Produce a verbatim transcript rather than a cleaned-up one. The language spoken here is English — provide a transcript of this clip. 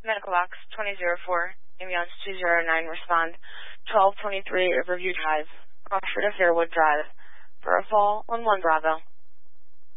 Medical Box twenty oh four, ambulance two oh nine, respond. twelve twenty-three Riverview Drive, Rockford to Fairwood Drive, for a fall on one Bravo.